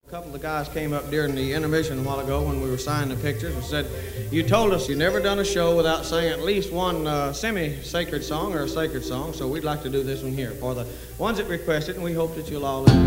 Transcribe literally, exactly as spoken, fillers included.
A couple of the guys came up during the intermission a while ago when we were signing the pictures and said, you told us you never done a show without saying at least one uh, semi-sacred song or a sacred song, so we'd like to do this one here for the ones that requested, and we hope that you'll all